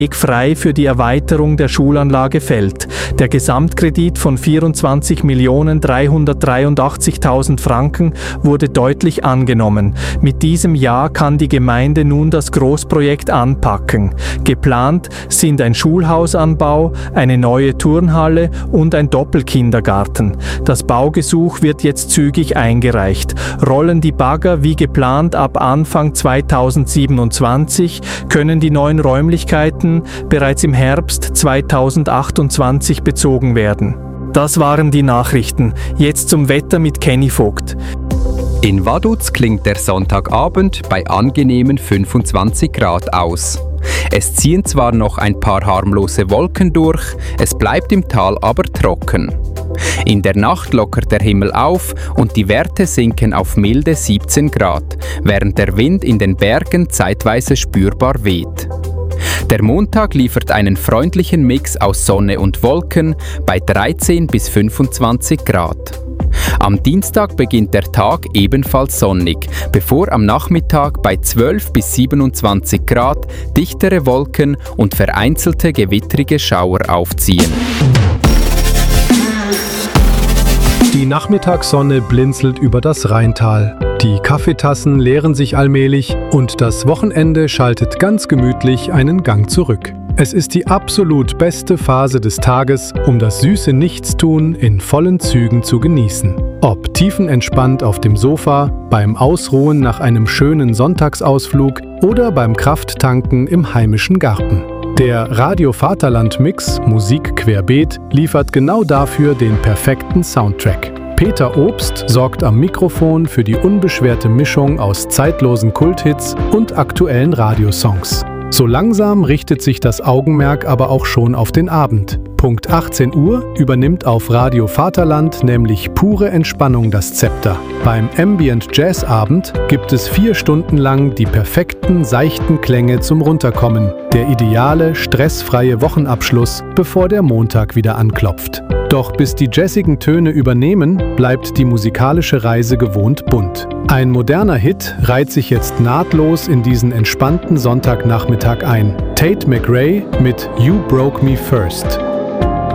Weg frei für die Erweiterung der Schulanlage fällt. Der Gesamtkredit von 24.383.000 Franken wurde deutlich angenommen. Mit diesem Jahr kann die Gemeinde nun das Großprojekt anpacken. Geplant sind ein Schulhausanbau, eine neue Turnhalle und ein Doppelkindergarten. Das Baugesuch wird jetzt zügig eingereicht. Rollen die Bagger wie geplant ab Anfang 2027, können die neuen Räumlichkeiten bereits im Herbst 2028 bezogen werden. Das waren die Nachrichten. Jetzt zum Wetter mit Kenny Vogt. In Vaduz klingt der Sonntagabend bei angenehmen 25 Grad aus. Es ziehen zwar noch ein paar harmlose Wolken durch, es bleibt im Tal aber trocken. In der Nacht lockert der Himmel auf und die Werte sinken auf milde 17 Grad, während der Wind in den Bergen zeitweise spürbar weht. Der Montag liefert einen freundlichen Mix aus Sonne und Wolken bei 13 bis 25 Grad. Am Dienstag beginnt der Tag ebenfalls sonnig, bevor am Nachmittag bei 12 bis 27 Grad dichtere Wolken und vereinzelte gewittrige Schauer aufziehen. Die Nachmittagssonne blinzelt über das Rheintal. Die Kaffeetassen leeren sich allmählich und das Wochenende schaltet ganz gemütlich einen Gang zurück. Es ist die absolut beste Phase des Tages, um das süße Nichtstun in vollen Zügen zu genießen. Ob tiefenentspannt auf dem Sofa, beim Ausruhen nach einem schönen Sonntagsausflug oder beim Krafttanken im heimischen Garten. Der Radio Vaterland Mix, Musik querbeet, liefert genau dafür den perfekten Soundtrack. Peter Obst sorgt am Mikrofon für die unbeschwerte Mischung aus zeitlosen Kulthits und aktuellen Radiosongs. So langsam richtet sich das Augenmerk aber auch schon auf den Abend. Punkt 18 Uhr übernimmt auf Radio Vaterland nämlich pure Entspannung das Zepter. Beim Ambient Jazz Abend gibt es 4 Stunden lang die perfekten, seichten Klänge zum Runterkommen. Der ideale, stressfreie Wochenabschluss, bevor der Montag wieder anklopft. Doch bis die jazzigen Töne übernehmen, bleibt die musikalische Reise gewohnt bunt. Ein moderner Hit reiht sich jetzt nahtlos in diesen entspannten Sonntagnachmittag ein. Tate McRae mit You Broke Me First.